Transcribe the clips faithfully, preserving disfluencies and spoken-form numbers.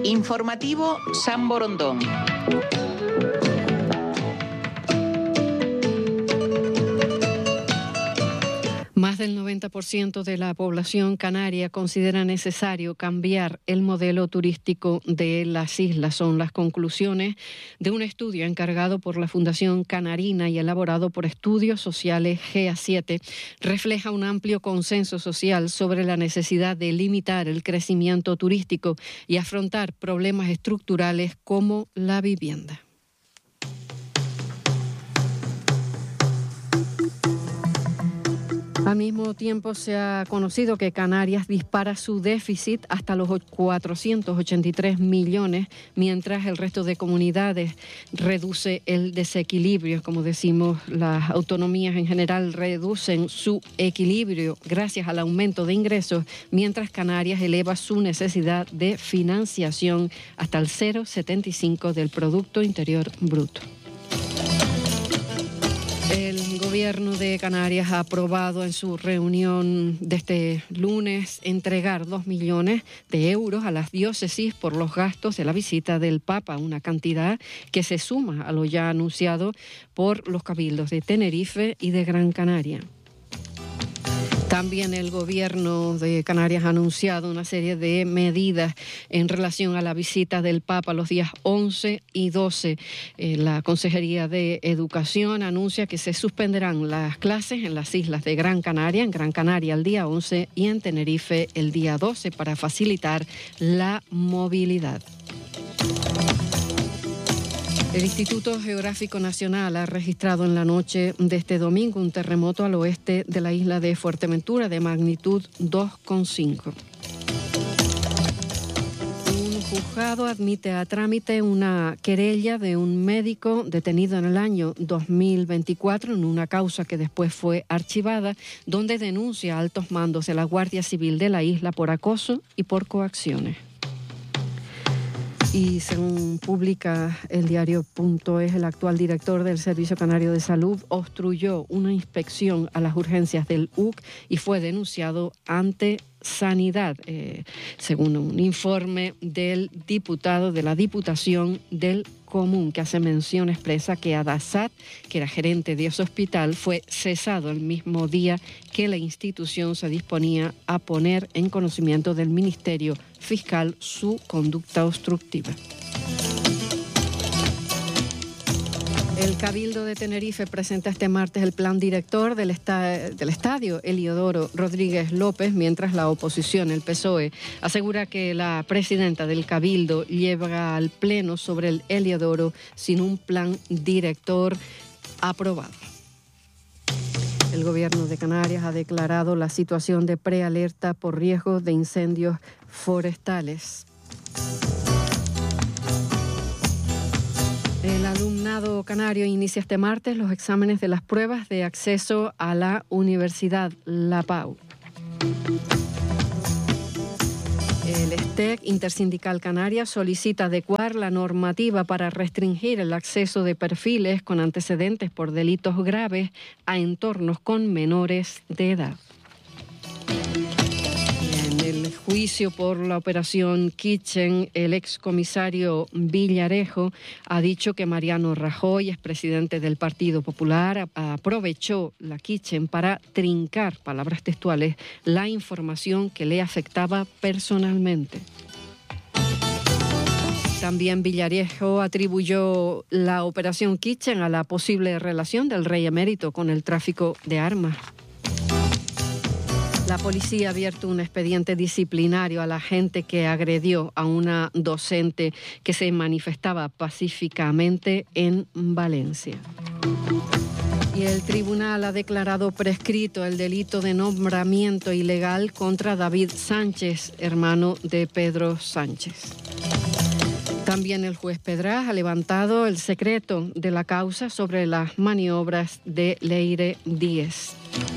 Informativo San Borondón. Más del noventa por ciento de la población canaria considera necesario cambiar el modelo turístico de las islas. Son las conclusiones de un estudio encargado por la Fundación Canarina y elaborado por Estudios Sociales G A siete. Refleja un amplio consenso social sobre la necesidad de limitar el crecimiento turístico y afrontar problemas estructurales como la vivienda. Al mismo tiempo se ha conocido que Canarias dispara su déficit hasta los cuatrocientos ochenta y tres millones, mientras el resto de comunidades reduce el desequilibrio. Como decimos, las autonomías en general reducen su equilibrio gracias al aumento de ingresos, mientras Canarias eleva su necesidad de financiación hasta el cero coma setenta y cinco del Producto Interior Bruto. El gobierno de Canarias ha aprobado en su reunión de este lunes entregar dos millones de euros a las diócesis por los gastos de la visita del Papa, una cantidad que se suma a lo ya anunciado por los cabildos de Tenerife y de Gran Canaria. También el gobierno de Canarias ha anunciado una serie de medidas en relación a la visita del Papa los días once y doce. Eh, la Consejería de Educación anuncia que se suspenderán las clases en las islas de Gran Canaria, en Gran Canaria el día once y en Tenerife el día doce para facilitar la movilidad. El Instituto Geográfico Nacional ha registrado en la noche de este domingo un terremoto al oeste de la isla de Fuerteventura de magnitud dos coma cinco. Un juzgado admite a trámite una querella de un médico detenido en el año dos mil veinticuatro en una causa que después fue archivada, donde denuncia a altos mandos de la Guardia Civil de la isla por acoso y por coacciones. Y según publica el diario Punto Es, el actual director del Servicio Canario de Salud obstruyó una inspección a las urgencias del U C y fue denunciado ante Sanidad, eh, según un informe del diputado de la Diputación del Común, que hace mención expresa que Adasat, que era gerente de ese hospital, fue cesado el mismo día que la institución se disponía a poner en conocimiento del Ministerio Fiscal su conducta obstructiva. El Cabildo de Tenerife presenta este martes el plan director del, esta- del estadio Heliodoro Rodríguez López, mientras la oposición, el P S O E, asegura que la presidenta del Cabildo lleva al Pleno sobre el Heliodoro sin un plan director aprobado. El Gobierno de Canarias ha declarado la situación de prealerta por riesgo de incendios forestales. El alumnado canario inicia este martes los exámenes de las pruebas de acceso a la Universidad La Pau. El S T E C Intersindical Canaria solicita adecuar la normativa para restringir el acceso de perfiles con antecedentes por delitos graves a entornos con menores de edad. En el juicio por la operación Kitchen, el excomisario Villarejo ha dicho que Mariano Rajoy, expresidente del Partido Popular, aprovechó la Kitchen para trincar, palabras textuales, la información que le afectaba personalmente. También Villarejo atribuyó la operación Kitchen a la posible relación del rey emérito con el tráfico de armas. La policía ha abierto un expediente disciplinario a la gente que agredió a una docente que se manifestaba pacíficamente en Valencia. Y el tribunal ha declarado prescrito el delito de nombramiento ilegal contra David Sánchez, hermano de Pedro Sánchez. También el juez Pedraz ha levantado el secreto de la causa sobre las maniobras de Leire Díez.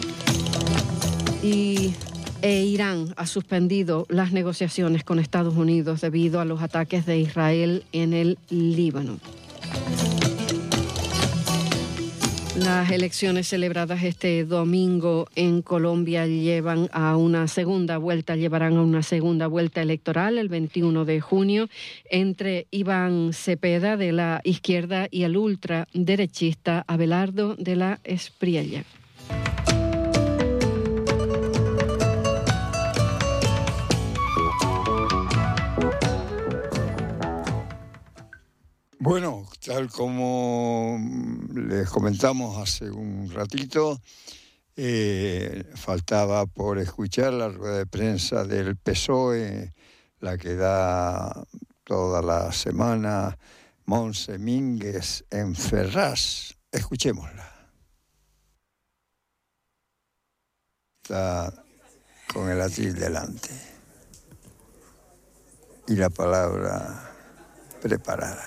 Y e Irán ha suspendido las negociaciones con Estados Unidos debido a los ataques de Israel en el Líbano. Las elecciones celebradas este domingo en Colombia llevan a una segunda vuelta, llevarán a una segunda vuelta electoral el veintiuno de junio entre Iván Cepeda de la izquierda y el ultraderechista Abelardo de la Espriella. Bueno, tal como les comentamos hace un ratito, eh, faltaba por escuchar la rueda de prensa del P S O E, la que da toda la semana Montse Mínguez en Ferraz. Escuchémosla. Está con el atril delante y la palabra preparada.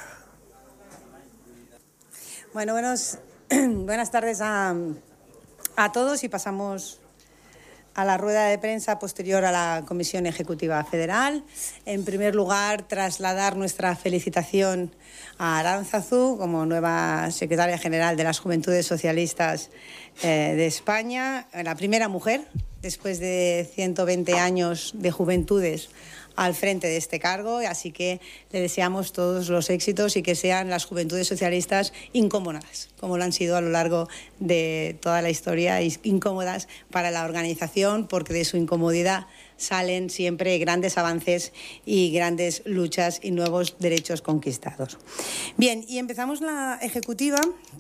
Bueno, buenos, buenas tardes a, a todos y pasamos a la rueda de prensa posterior a la Comisión Ejecutiva Federal. En primer lugar, trasladar nuestra felicitación a Aránzazu como nueva secretaria general de las Juventudes Socialistas eh, de España, la primera mujer después de ciento veinte años de juventudes al frente de este cargo, así que le deseamos todos los éxitos y que sean las juventudes socialistas incómodas, como lo han sido a lo largo de toda la historia, incómodas para la organización, porque de su incomodidad salen siempre grandes avances y grandes luchas y nuevos derechos conquistados. Bien, y empezamos la ejecutiva.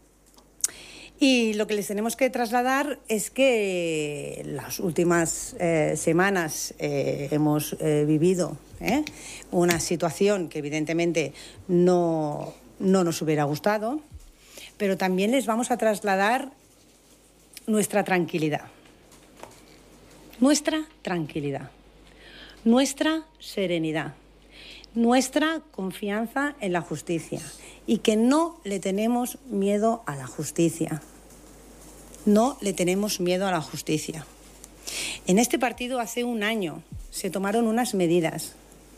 Y lo que les tenemos que trasladar es que las últimas eh, semanas eh, hemos eh, vivido ¿eh? una situación que evidentemente no, no nos hubiera gustado, pero también les vamos a trasladar nuestra tranquilidad. Nuestra tranquilidad, nuestra serenidad, nuestra confianza en la justicia y que no le tenemos miedo a la justicia. No le tenemos miedo a la justicia. En este partido hace un año se tomaron unas medidas.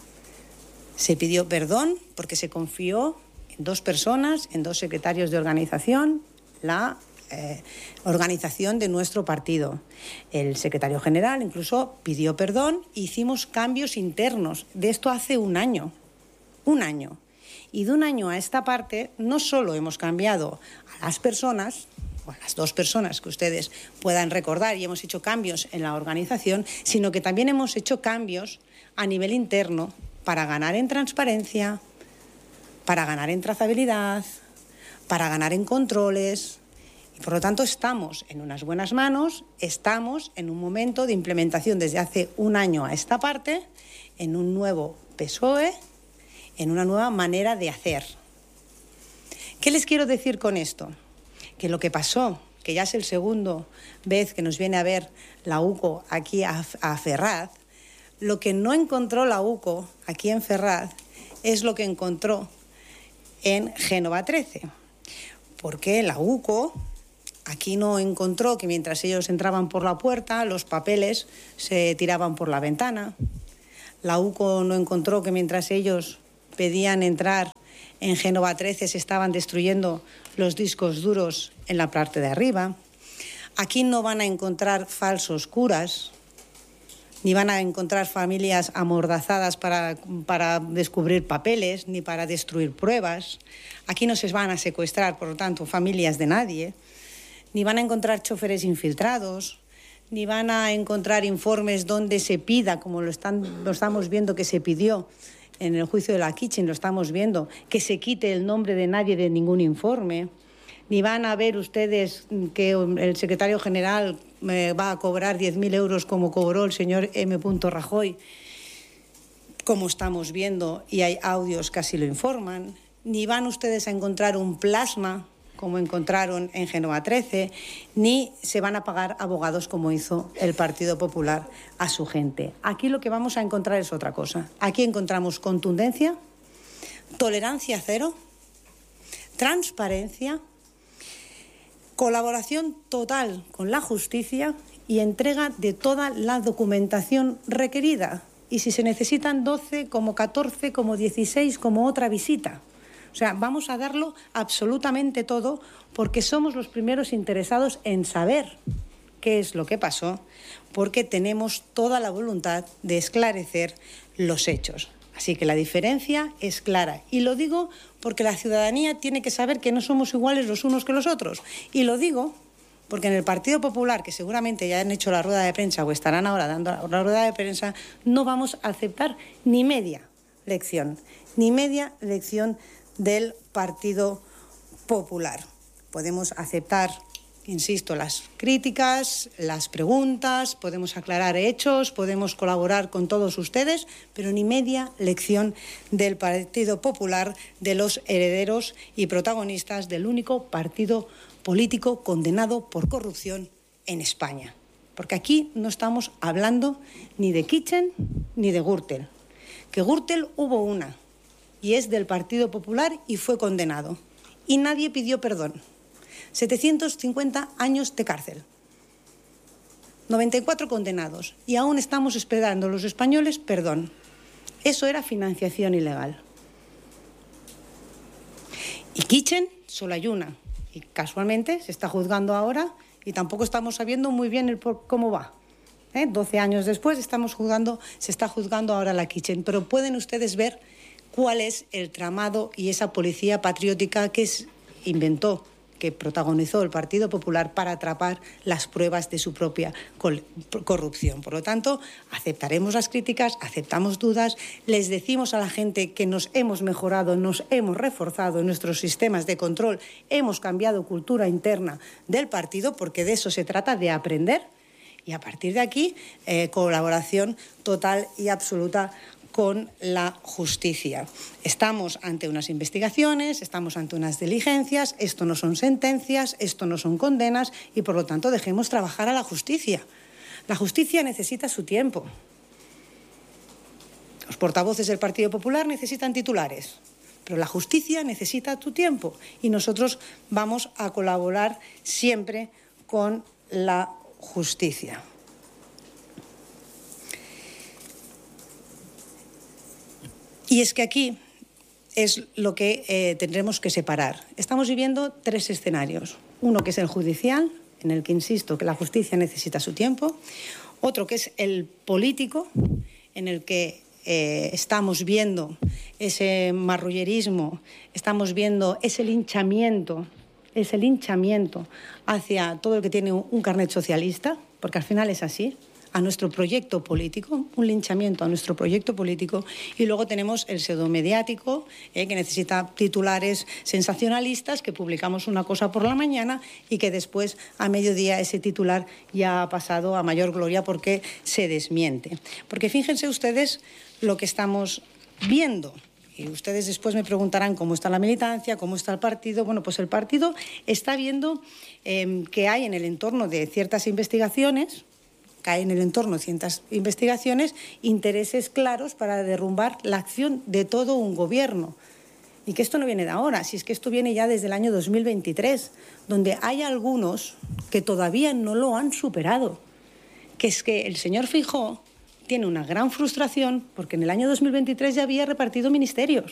Se pidió perdón porque se confió en dos personas, en dos secretarios de organización, la eh, organización de nuestro partido. El secretario general incluso pidió perdón e hicimos cambios internos. De esto hace un año. Un año. Y de un año a esta parte no solo hemos cambiado a las personas, o a las dos personas que ustedes puedan recordar, y hemos hecho cambios en la organización, sino que también hemos hecho cambios a nivel interno para ganar en transparencia, para ganar en trazabilidad, para ganar en controles. Y por lo tanto estamos en unas buenas manos, estamos en un momento de implementación desde hace un año a esta parte, en un nuevo P S O E, en una nueva manera de hacer. ¿Qué les quiero decir con esto? Que lo que pasó, que ya es el segundo vez que nos viene a ver la U C O aquí a, a Ferraz, lo que no encontró la U C O aquí en Ferraz es lo que encontró en Génova trece. Porque la U C O aquí no encontró que mientras ellos entraban por la puerta, los papeles se tiraban por la ventana. La U C O no encontró que mientras ellos pedían entrar en Génova trece se estaban destruyendo los discos duros en la parte de arriba. Aquí no van a encontrar falsos curas, ni van a encontrar familias amordazadas para, para descubrir papeles, ni para destruir pruebas. Aquí no se van a secuestrar, por lo tanto, familias de nadie, ni van a encontrar choferes infiltrados, ni van a encontrar informes donde se pida, como lo, están, lo estamos viendo que se pidió en el juicio de la Kitchen, lo estamos viendo, que se quite el nombre de nadie de ningún informe. Ni van a ver ustedes que el secretario general eh, va a cobrar diez mil euros como cobró el señor M. Rajoy, como estamos viendo, y hay audios que así lo informan. Ni van ustedes a encontrar un plasma, como encontraron en Génova trece, ni se van a pagar abogados como hizo el Partido Popular a su gente. Aquí lo que vamos a encontrar es otra cosa. Aquí encontramos contundencia, tolerancia cero, transparencia, colaboración total con la justicia y entrega de toda la documentación requerida. Y si se necesitan doce, como catorce, como dieciséis, como otra visita. O sea, vamos a darlo absolutamente todo porque somos los primeros interesados en saber qué es lo que pasó, porque tenemos toda la voluntad de esclarecer los hechos. Así que la diferencia es clara. Y lo digo porque la ciudadanía tiene que saber que no somos iguales los unos que los otros. Y lo digo porque en el Partido Popular, que seguramente ya han hecho la rueda de prensa o estarán ahora dando la rueda de prensa, no vamos a aceptar ni media lección, ni media lección del Partido Popular. Podemos aceptar, insisto, las críticas, las preguntas, podemos aclarar hechos, podemos colaborar con todos ustedes, pero ni media lección del Partido Popular, de los herederos y protagonistas del único partido político condenado por corrupción en España. Porque aquí no estamos hablando ni de Kitchen ni de Gürtel. Que Gürtel hubo una, y es del Partido Popular y fue condenado. Y nadie pidió perdón. setecientos cincuenta años de cárcel. noventa y cuatro condenados. Y aún estamos esperando los españoles perdón. Eso era financiación ilegal. Y Kitchen solo hay una. Y casualmente se está juzgando ahora y tampoco estamos sabiendo muy bien el por cómo va. ¿Eh? doce años después estamos juzgando, se está juzgando ahora la Kitchen. Pero pueden ustedes ver cuál es el tramado y esa policía patriótica que es, inventó, que protagonizó el Partido Popular para atrapar las pruebas de su propia corrupción. Por lo tanto, aceptaremos las críticas, aceptamos dudas, les decimos a la gente que nos hemos mejorado, nos hemos reforzado en nuestros sistemas de control, hemos cambiado cultura interna del partido, porque de eso se trata, de aprender, y a partir de aquí, eh, colaboración total y absoluta con la justicia. Estamos ante unas investigaciones, estamos ante unas diligencias, esto no son sentencias, esto no son condenas y, por lo tanto, dejemos trabajar a la justicia. La justicia necesita su tiempo. Los portavoces del Partido Popular necesitan titulares, pero la justicia necesita tu tiempo y nosotros vamos a colaborar siempre con la justicia. Y es que aquí es lo que eh, tendremos que separar. Estamos viviendo tres escenarios. Uno que es el judicial, en el que insisto que la justicia necesita su tiempo. Otro que es el político, en el que eh, estamos viendo ese marrullerismo, estamos viendo ese linchamiento, ese linchamiento hacia todo el que tiene un carnet socialista, porque al final es así, a nuestro proyecto político, un linchamiento a nuestro proyecto político, y luego tenemos el pseudomediático, eh, que necesita titulares sensacionalistas, que publicamos una cosa por la mañana y que después a mediodía ese titular ya ha pasado a mayor gloria porque se desmiente. Porque fíjense ustedes lo que estamos viendo. Y ustedes después me preguntarán cómo está la militancia, cómo está el partido. Bueno, pues el partido está viendo eh, que hay en el entorno de ciertas investigaciones, hay en el entorno de ciertas investigaciones, intereses claros para derrumbar la acción de todo un gobierno. Y que esto no viene de ahora, si es que esto viene ya desde el año dos mil veintitrés, donde hay algunos que todavía no lo han superado. Que es que el señor Feijóo tiene una gran frustración porque en el año dos mil veintitrés ya había repartido ministerios.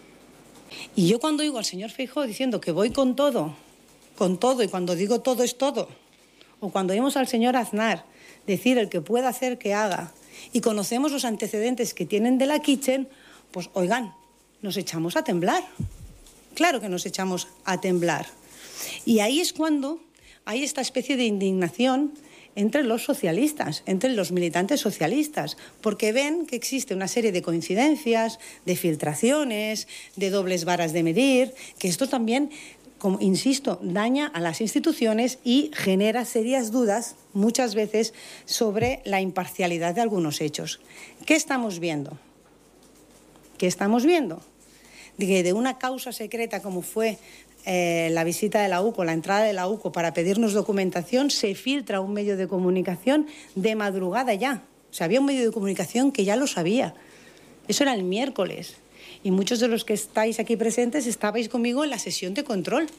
Y yo cuando oigo al señor Feijóo diciendo que voy con todo, con todo, y cuando digo todo es todo, o cuando oímos al señor Aznar decir el que pueda hacer que haga, y conocemos los antecedentes que tienen de la Kitchen, pues oigan, nos echamos a temblar. Claro que nos echamos a temblar. Y ahí es cuando hay esta especie de indignación entre los socialistas, entre los militantes socialistas, porque ven que existe una serie de coincidencias, de filtraciones, de dobles varas de medir, que esto también, como insisto, daña a las instituciones y genera serias dudas muchas veces sobre la imparcialidad de algunos hechos. ¿Qué estamos viendo? ¿Qué estamos viendo? De, de una causa secreta como fue eh, la visita de la U C O, la entrada de la U C O para pedirnos documentación, se filtra un medio de comunicación de madrugada ya. O sea, había un medio de comunicación que ya lo sabía. Eso era el miércoles. Y muchos de los que estáis aquí presentes estabais conmigo en la sesión de control.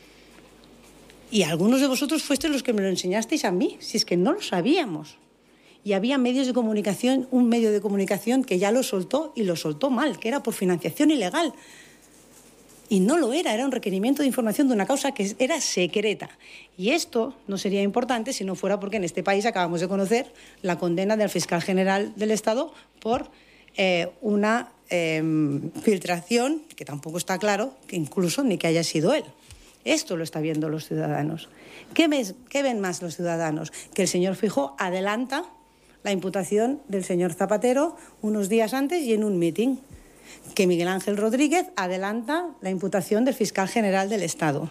Y algunos de vosotros fuisteis los que me lo enseñasteis a mí, si es que no lo sabíamos. Y había medios de comunicación, un medio de comunicación que ya lo soltó y lo soltó mal, que era por financiación ilegal. Y no lo era, era un requerimiento de información de una causa que era secreta. Y esto no sería importante si no fuera porque en este país acabamos de conocer la condena del fiscal general del Estado por eh, una eh, filtración, que tampoco está claro, que incluso ni que haya sido él. Esto lo están viendo los ciudadanos. ¿Qué, ves, ¿Qué ven más los ciudadanos? Que el señor Feijóo adelanta la imputación del señor Zapatero unos días antes y en un mitin. Que Miguel Ángel Rodríguez adelanta la imputación del fiscal general del Estado.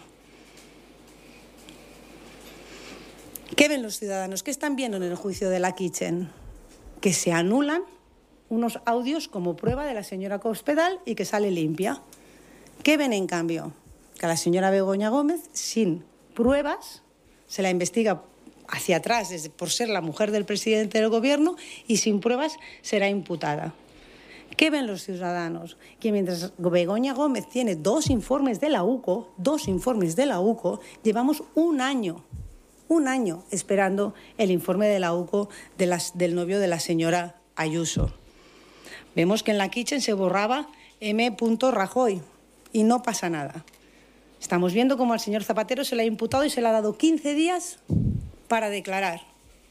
¿Qué ven los ciudadanos? ¿Qué están viendo en el juicio de la Kitchen? Que se anulan unos audios como prueba de la señora Cospedal y que sale limpia. ¿Qué ven en cambio? Que a la señora Begoña Gómez, sin pruebas, se la investiga hacia atrás por ser la mujer del presidente del gobierno y sin pruebas será imputada. ¿Qué ven los ciudadanos? Que mientras Begoña Gómez tiene dos informes de la U C O, dos informes de la U C O, llevamos un año, un año esperando el informe de la U C O de las, del novio de la señora Ayuso. Vemos que en la Kitchen se borraba M. Rajoy y no pasa nada. Estamos viendo cómo al señor Zapatero se le ha imputado y se le ha dado quince días para declarar.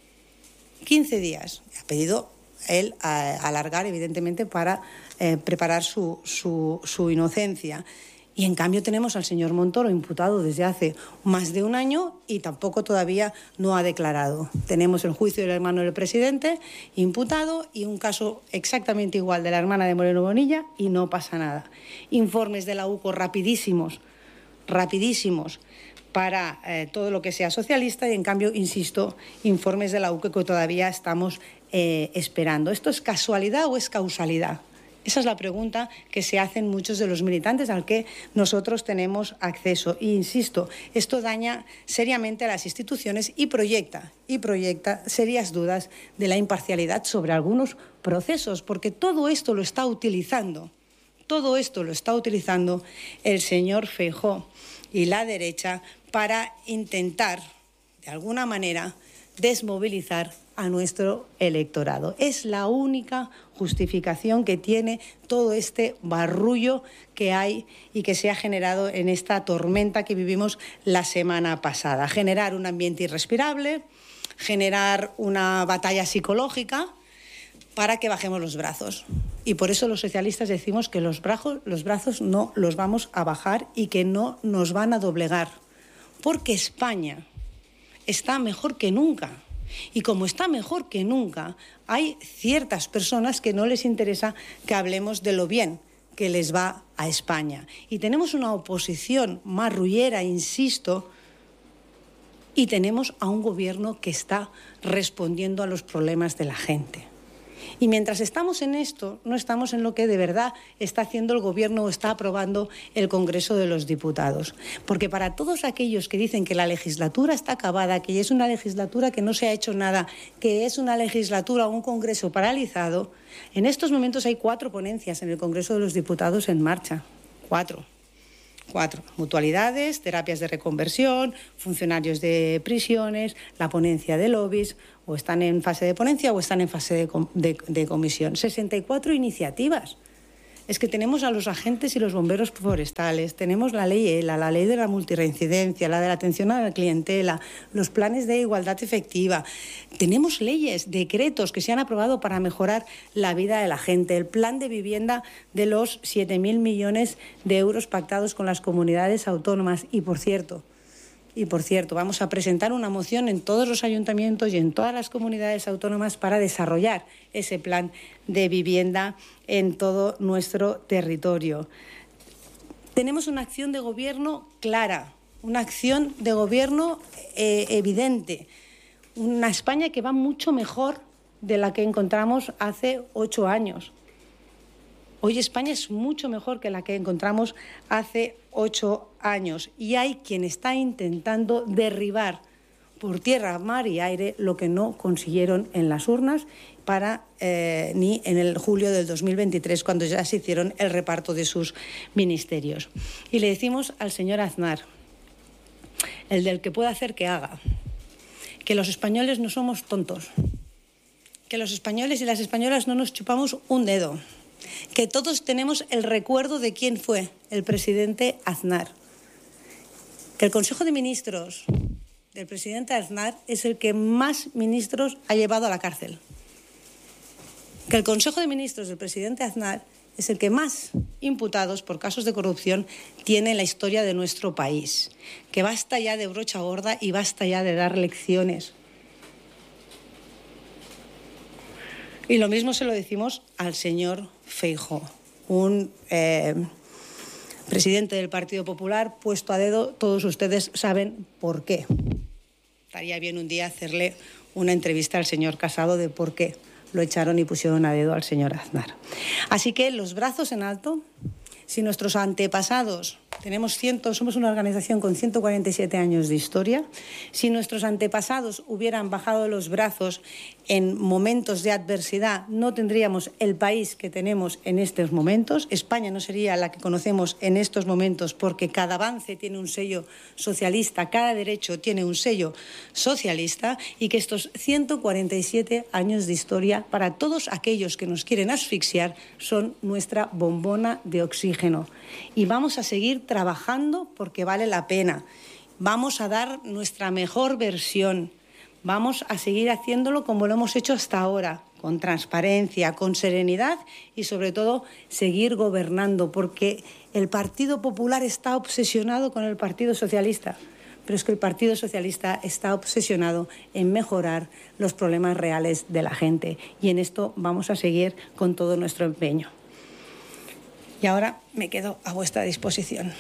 quince días. Ha pedido él a alargar, evidentemente, para eh, preparar su, su, su inocencia. Y, en cambio, tenemos al señor Montoro imputado desde hace más de un año y tampoco todavía no ha declarado. Tenemos el juicio del hermano del presidente imputado y un caso exactamente igual de la hermana de Moreno Bonilla y no pasa nada. Informes de la U C O rapidísimos, rapidísimos para eh, todo lo que sea socialista y, en cambio, insisto, informes de la U C O que todavía estamos eh, esperando. ¿Esto es casualidad o es causalidad? Esa es la pregunta que se hacen muchos de los militantes al que nosotros tenemos acceso. E insisto, esto daña seriamente a las instituciones y proyecta, y proyecta serias dudas de la imparcialidad sobre algunos procesos, porque todo esto lo está utilizando, todo esto lo está utilizando el señor Feijóo y la derecha para intentar, de alguna manera, desmovilizar a nuestro electorado. Es la única justificación que tiene todo este barullo que hay y que se ha generado en esta tormenta que vivimos la semana pasada. Generar un ambiente irrespirable, generar una batalla psicológica para que bajemos los brazos. Y por eso los socialistas decimos que los brazos, los brazos no los vamos a bajar y que no nos van a doblegar. Porque España está mejor que nunca. Y como está mejor que nunca, hay ciertas personas que no les interesa que hablemos de lo bien que les va a España. Y tenemos una oposición marrullera, insisto, y tenemos a un gobierno que está respondiendo a los problemas de la gente. Y mientras estamos en esto, no estamos en lo que de verdad está haciendo el Gobierno o está aprobando el Congreso de los Diputados. Porque para todos aquellos que dicen que la legislatura está acabada, que es una legislatura que no se ha hecho nada, que es una legislatura o un Congreso paralizado, en estos momentos hay cuatro ponencias en el Congreso de los Diputados en marcha. Cuatro. Cuatro. Mutualidades, terapias de reconversión, funcionarios de prisiones, la ponencia de lobbies, o están en fase de ponencia o están en fase de, de, de comisión. sesenta y cuatro iniciativas. Es que tenemos a los agentes y los bomberos forestales, tenemos la ley ELA, la ley de la multireincidencia, la de la atención a la clientela, los planes de igualdad efectiva. Tenemos leyes, decretos que se han aprobado para mejorar la vida de la gente, el plan de vivienda de los siete mil millones de euros pactados con las comunidades autónomas. Y, por cierto, Y, por cierto, vamos a presentar una moción en todos los ayuntamientos y en todas las comunidades autónomas para desarrollar ese plan de vivienda en todo nuestro territorio. Tenemos una acción de gobierno clara, una acción de gobierno eh, evidente, una España que va mucho mejor de la que encontramos hace ocho años. Hoy España es mucho mejor que la que encontramos hace ocho años y hay quien está intentando derribar por tierra, mar y aire lo que no consiguieron en las urnas para eh, ni en el julio del dos mil veintitrés, cuando ya se hicieron el reparto de sus ministerios. Y le decimos al señor Aznar, el del que pueda hacer que haga, que los españoles no somos tontos, que los españoles y las españolas no nos chupamos un dedo, que todos tenemos el recuerdo de quién fue el presidente Aznar, que el Consejo de Ministros del presidente Aznar es el que más ministros ha llevado a la cárcel, que el Consejo de Ministros del presidente Aznar es el que más imputados por casos de corrupción tiene en la historia de nuestro país, que basta ya de brocha gorda y basta ya de dar lecciones. Y lo mismo se lo decimos al señor Feijóo, un eh, presidente del Partido Popular puesto a dedo. Todos ustedes saben por qué. Estaría bien un día hacerle una entrevista al señor Casado de por qué lo echaron y pusieron a dedo al señor Aznar. Así que los brazos en alto. Si nuestros antepasados, tenemos ciento, somos una organización con ciento cuarenta y siete años de historia, si nuestros antepasados hubieran bajado los brazos en momentos de adversidad, no tendríamos el país que tenemos en estos momentos. España no sería la que conocemos en estos momentos, porque cada avance tiene un sello socialista, cada derecho tiene un sello socialista, y que estos ciento cuarenta y siete años de historia, para todos aquellos que nos quieren asfixiar, son nuestra bombona de oxígeno. Y vamos a seguir trabajando porque vale la pena. Vamos a dar nuestra mejor versión. Vamos a seguir haciéndolo como lo hemos hecho hasta ahora, con transparencia, con serenidad y sobre todo seguir gobernando, porque el Partido Popular está obsesionado con el Partido Socialista, pero es que el Partido Socialista está obsesionado en mejorar los problemas reales de la gente, y en esto vamos a seguir con todo nuestro empeño. Y ahora me quedo a vuestra disposición.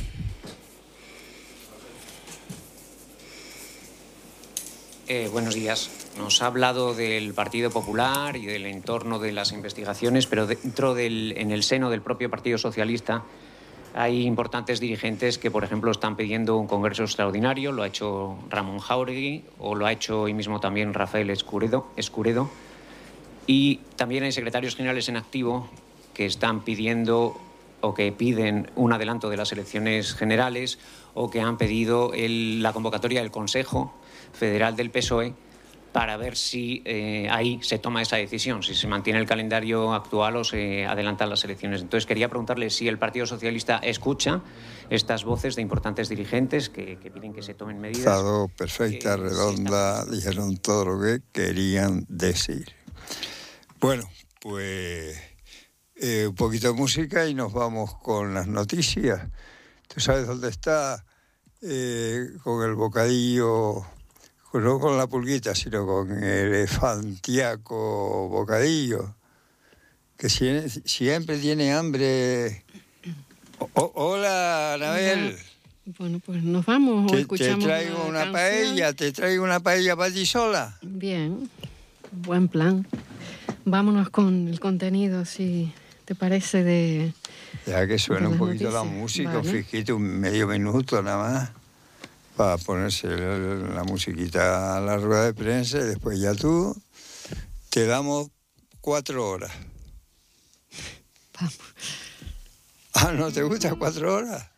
Eh, buenos días. Nos ha hablado del Partido Popular y del entorno de las investigaciones, pero dentro del, en el seno del propio Partido Socialista hay importantes dirigentes que, por ejemplo, están pidiendo un congreso extraordinario. Lo ha hecho Ramón Jáuregui o lo ha hecho hoy mismo también Rafael Escuredo. Escuredo. Y también hay secretarios generales en activo que están pidiendo o que piden un adelanto de las elecciones generales, o que han pedido el, la convocatoria del Consejo Federal del P S O E para ver si eh, ahí se toma esa decisión, si se mantiene el calendario actual o se adelantan las elecciones. Entonces quería preguntarle si el Partido Socialista escucha estas voces de importantes dirigentes que, que piden que se tomen medidas. Estado perfecta, que, redonda, si dijeron todo lo que querían decir. Bueno, pues eh, un poquito de música y nos vamos con las noticias. ¿Tú sabes dónde está? Eh, con el bocadillo, no con la pulguita, sino con el elefantiaco bocadillo, que si, siempre tiene hambre. O, hola, Anabel. Bueno, pues nos vamos o te, escuchamos te traigo una, una paella, te traigo una paella para ti sola. Bien, buen plan. Vámonos con el contenido, si te parece, de... Ya que suena un poquito noticias. La música, Vale. fíjate, un medio minuto nada más, para ponerse la musiquita a la rueda de prensa, y después ya tú te damos cuatro horas. Vamos. Ah, ¿no te gusta cuatro horas?